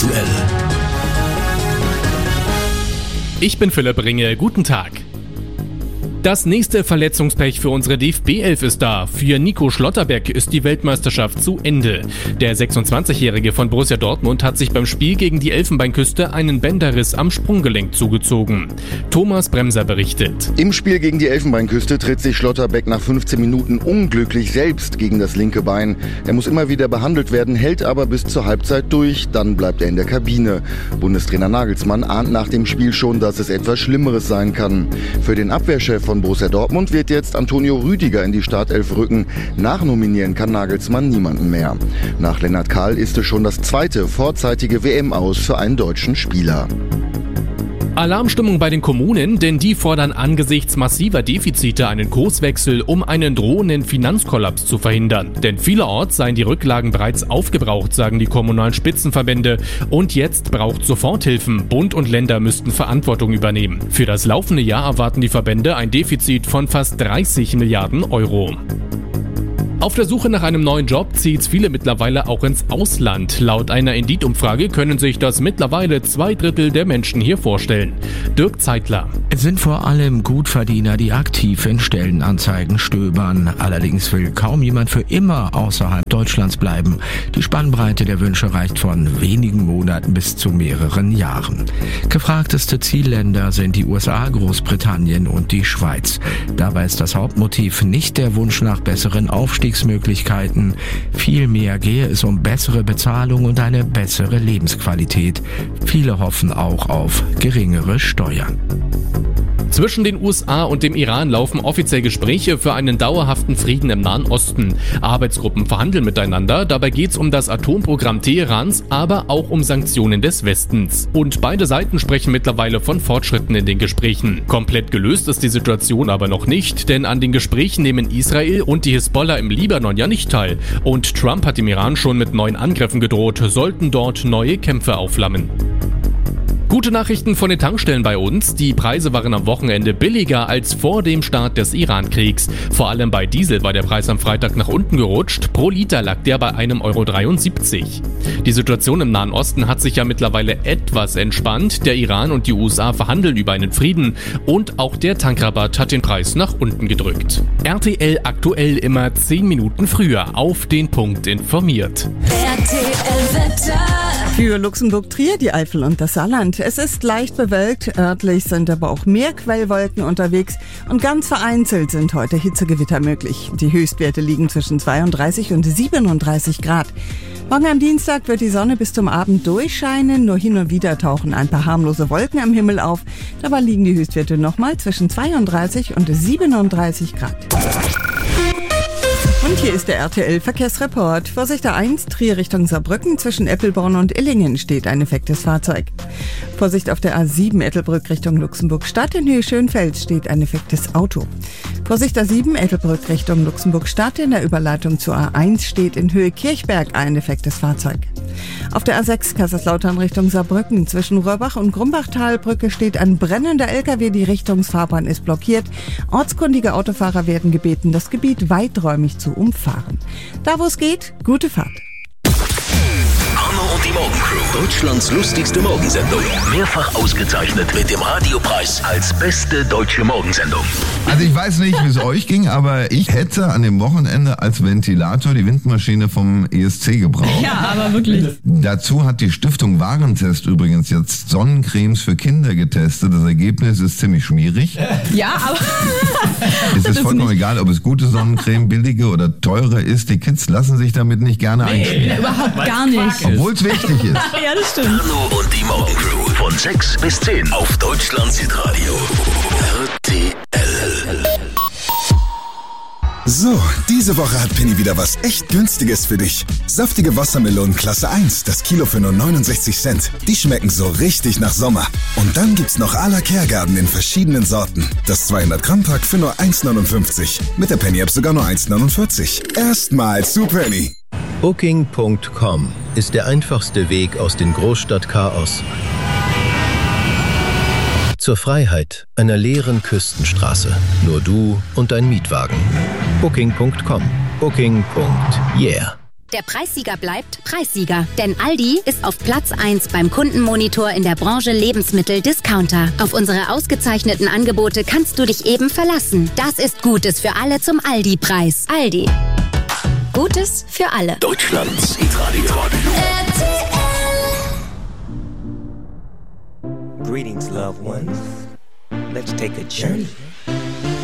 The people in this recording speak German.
aktuell. Ich bin Philipp Ringe, guten Tag. Das nächste Verletzungspech für unsere DFB-Elf ist da. Für Nico Schlotterbeck ist die Weltmeisterschaft zu Ende. Der 26-Jährige von Borussia Dortmund hat sich beim Spiel gegen die Elfenbeinküste einen Bänderriss am Sprunggelenk zugezogen. Thomas Bremser berichtet. Im Spiel gegen die Elfenbeinküste tritt sich Schlotterbeck nach 15 Minuten unglücklich selbst gegen das linke Bein. Er muss immer wieder behandelt werden, hält aber bis zur Halbzeit durch. Dann bleibt er in der Kabine. Bundestrainer Nagelsmann ahnt nach dem Spiel schon, dass es etwas Schlimmeres sein kann. Für den Abwehrchef von Borussia Dortmund wird jetzt Antonio Rüdiger in die Startelf rücken. Nachnominieren kann Nagelsmann niemanden mehr. Nach Lennart Kahl ist es schon das zweite vorzeitige WM-Aus für einen deutschen Spieler. Alarmstimmung bei den Kommunen, denn die fordern angesichts massiver Defizite einen Kurswechsel, um einen drohenden Finanzkollaps zu verhindern. Denn vielerorts seien die Rücklagen bereits aufgebraucht, sagen die kommunalen Spitzenverbände. Und jetzt braucht Soforthilfen. Bund und Länder müssten Verantwortung übernehmen. Für das laufende Jahr erwarten die Verbände ein Defizit von fast 30 Milliarden Euro. Auf der Suche nach einem neuen Job zieht's viele mittlerweile auch ins Ausland. Laut einer Indeed-Umfrage können sich das mittlerweile 2/3 der Menschen hier vorstellen. Dirk Zeitler. Es sind vor allem Gutverdiener, die aktiv in Stellenanzeigen stöbern. Allerdings will kaum jemand für immer außerhalb Deutschlands bleiben. Die Spannbreite der Wünsche reicht von wenigen Monaten bis zu mehreren Jahren. Gefragteste Zielländer sind die USA, Großbritannien und die Schweiz. Dabei ist das Hauptmotiv nicht der Wunsch nach besseren Aufstiegsmöglichkeiten. Vielmehr gehe es um bessere Bezahlung und eine bessere Lebensqualität. Viele hoffen auch auf geringere Steuern. Zwischen den USA und dem Iran laufen offiziell Gespräche für einen dauerhaften Frieden im Nahen Osten. Arbeitsgruppen verhandeln miteinander, dabei geht's um das Atomprogramm Teherans, aber auch um Sanktionen des Westens. Und beide Seiten sprechen mittlerweile von Fortschritten in den Gesprächen. Komplett gelöst ist die Situation aber noch nicht, denn an den Gesprächen nehmen Israel und die Hisbollah im Libanon ja nicht teil. Und Trump hat dem Iran schon mit neuen Angriffen gedroht, sollten dort neue Kämpfe aufflammen. Gute Nachrichten von den Tankstellen bei uns. Die Preise waren am Wochenende billiger als vor dem Start des Iran-Kriegs. Vor allem bei Diesel war der Preis am Freitag nach unten gerutscht. Pro Liter lag der bei 1,73 €. Die Situation im Nahen Osten hat sich ja mittlerweile etwas entspannt. Der Iran und die USA verhandeln über einen Frieden. Und auch der Tankrabatt hat den Preis nach unten gedrückt. RTL aktuell immer 10 Minuten früher auf den Punkt informiert. RTL-Wetter. Für Luxemburg-Trier, die Eifel und das Saarland. Es ist leicht bewölkt, örtlich sind aber auch mehr Quellwolken unterwegs und ganz vereinzelt sind heute Hitzegewitter möglich. Die Höchstwerte liegen zwischen 32 und 37 Grad. Morgen am Dienstag wird die Sonne bis zum Abend durchscheinen, nur hin und wieder tauchen ein paar harmlose Wolken am Himmel auf. Dabei liegen die Höchstwerte nochmal zwischen 32 und 37 Grad. Und hier ist der RTL-Verkehrsreport. Vorsicht A1, Trier Richtung Saarbrücken. Zwischen Eppelborn und Illingen steht ein defektes Fahrzeug. Vorsicht auf der A7 Ettelbrück Richtung Luxemburg-Stadt. In Höhe Schönfeld steht ein defektes Auto. Vorsicht A7 Ettelbrück Richtung Luxemburg-Stadt. In der Überleitung zur A1 steht in Höhe Kirchberg ein defektes Fahrzeug. Auf der A6 Kaiserslautern Richtung Saarbrücken. Zwischen Röhrbach und Grumbachtalbrücke steht ein brennender LKW. Die Richtungsfahrbahn ist blockiert. Ortskundige Autofahrer werden gebeten, das Gebiet weiträumig zu umfahren. Da wo es geht, gute Fahrt. Arno und die Morgencrew. Deutschlands lustigste Morgensendung. Mehrfach ausgezeichnet mit dem Radiopreis als beste deutsche Morgensendung. Also ich weiß nicht, wie es euch ging, aber ich hätte an dem Wochenende als Ventilator die Windmaschine vom ESC gebraucht. Ja, aber wirklich. Dazu hat die Stiftung Warentest übrigens jetzt Sonnencremes für Kinder getestet. Das Ergebnis ist ziemlich schmierig. Ja, aber... Es ist vollkommen egal, ob es gute Sonnencreme, billige oder teure ist. Die Kids lassen sich damit nicht gerne einschmieren. Überhaupt gar nicht. Obwohl es wichtig ist. Ja, das stimmt. Arno und die Morgencrew. Von 6 bis 10 auf Deutschlands Hitradio. RTL. So, diese Woche hat Penny wieder was echt Günstiges für dich. Saftige Wassermelonen Klasse 1, das Kilo für nur 69 Cent. Die schmecken so richtig nach Sommer. Und dann gibt's noch à la Kehrgarten in verschiedenen Sorten. Das 200-Gramm-Pack für nur 1,59. Mit der Penny-App sogar nur 1,49. Erstmal zu Penny. Booking.com ist der einfachste Weg aus dem Großstadtchaos zur Freiheit einer leeren Küstenstraße. Nur du und dein Mietwagen. Booking.com. Booking.yeah. Der Preissieger bleibt Preissieger, denn Aldi ist auf Platz 1 beim Kundenmonitor in der Branche Lebensmittel-Discounter. Auf unsere ausgezeichneten Angebote kannst du dich eben verlassen. Das ist Gutes für alle zum Aldi-Preis. Aldi. Gutes für alle. Deutschlands Hitradio. Greetings, loved ones. Let's take a journey